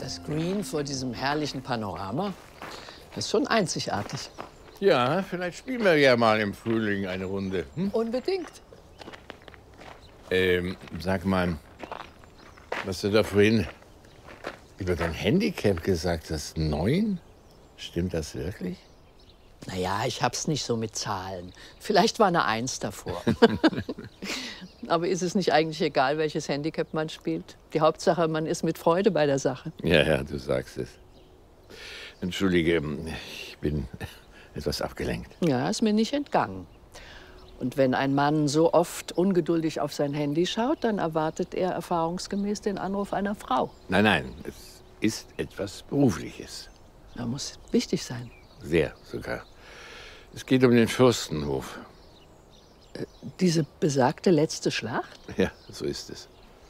Das Green vor diesem herrlichen Panorama, das ist schon einzigartig. Ja, vielleicht spielen wir ja mal im Frühling eine Runde. Hm? Unbedingt. Sag mal, was du da vorhin über dein Handicap gesagt hast, 9? Stimmt das wirklich? Naja, ich hab's nicht so mit Zahlen. Vielleicht war eine 1 davor. Aber ist es nicht eigentlich egal, welches Handicap man spielt? Die Hauptsache, man ist mit Freude bei der Sache. Ja, du sagst es. Entschuldige, ich bin etwas abgelenkt. Ja, ist mir nicht entgangen. Und wenn ein Mann so oft ungeduldig auf sein Handy schaut, dann erwartet er erfahrungsgemäß den Anruf einer Frau. Nein, nein, es ist etwas Berufliches. Das muss wichtig sein. Sehr sogar. Es geht um den Fürstenhof. Diese besagte letzte Schlacht? Ja, so ist es.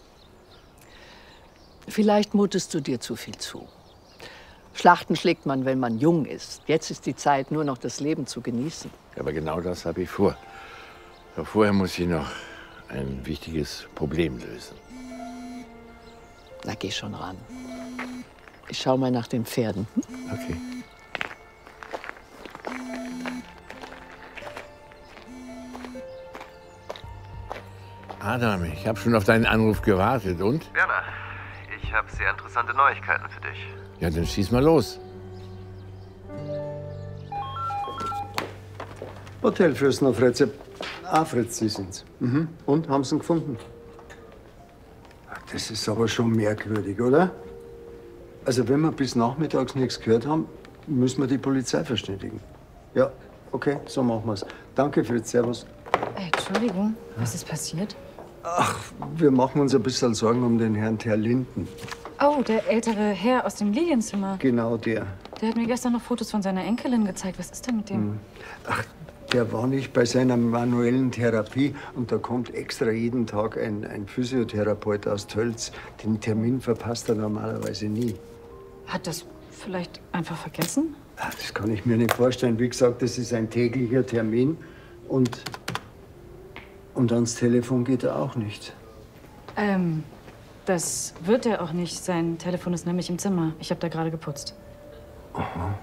Vielleicht mutest du dir zu viel zu. Schlachten schlägt man, wenn man jung ist. Jetzt ist die Zeit, nur noch das Leben zu genießen. Aber genau das habe ich vor. Aber vorher muss ich noch ein wichtiges Problem lösen. Na, geh schon ran. Ich schau mal nach den Pferden. Okay. Adam, ich habe schon auf deinen Anruf gewartet. Und? Werner, ich habe sehr interessante Neuigkeiten für dich. Ja, dann schieß mal los. Hotel Fürsten auf Rezept. Ah, Fritz, Sie sind's. Mhm. Und, haben Sie ihn gefunden? Ach, das ist aber schon merkwürdig, oder? Also, wenn wir bis nachmittags nichts gehört haben, müssen wir die Polizei verständigen. Ja, okay, so machen wir's. Danke, Fritz, servus. Entschuldigung, was ist passiert? Ach, wir machen uns ein bisschen Sorgen um den Herrn Terlinden. Oh, der ältere Herr aus dem Lilienzimmer. Genau der. Der hat mir gestern noch Fotos von seiner Enkelin gezeigt. Was ist denn mit dem? Ach, der war nicht bei seiner manuellen Therapie und da kommt extra jeden Tag ein Physiotherapeut aus Tölz. Den Termin verpasst er normalerweise nie. Hat das vielleicht einfach vergessen? Ach, das kann ich mir nicht vorstellen. Wie gesagt, das ist ein täglicher Termin und ans Telefon geht er auch nicht. Das wird er auch nicht. Sein Telefon ist nämlich im Zimmer. Ich habe da gerade geputzt. Aha.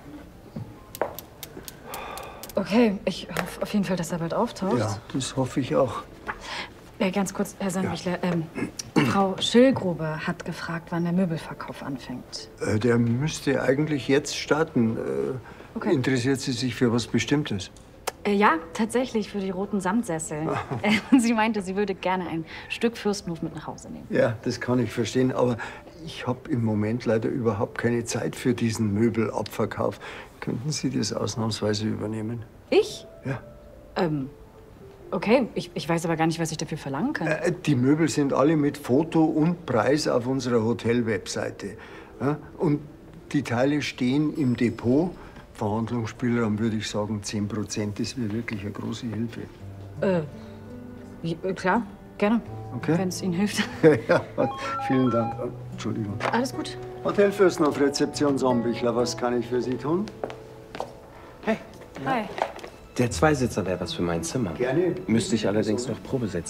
Okay, ich hoffe auf jeden Fall, dass er bald auftaucht. Ja, das hoffe ich auch. Ganz kurz, Herr Sandbichler. Frau Schillgrube hat gefragt, wann der Möbelverkauf anfängt. Der müsste eigentlich jetzt starten. Okay. Interessiert sie sich für was Bestimmtes? Ja, tatsächlich für die roten Samtsessel. Und sie meinte, sie würde gerne ein Stück Fürstenhof mit nach Hause nehmen. Ja, das kann ich verstehen, aber ich habe im Moment leider überhaupt keine Zeit für diesen Möbelabverkauf. Könnten Sie das ausnahmsweise übernehmen? Ich? Ja. Okay, ich weiß aber gar nicht, was ich dafür verlangen kann. Die Möbel sind alle mit Foto und Preis auf unserer Hotel-Webseite. Ja? Und die Teile stehen im Depot. Verhandlungsspielraum würde ich sagen 10%. Das wäre wirklich eine große Hilfe. Klar, gerne. Okay. Wenn es Ihnen hilft. Ja, vielen Dank. Entschuldigung. Alles gut. Hotel Fürsten auf Rezeption Sonnenbichler, was kann ich für Sie tun? Hi. Der Zweisitzer wäre was für mein Zimmer. Gerne. Müsste ich allerdings noch Probesetzen.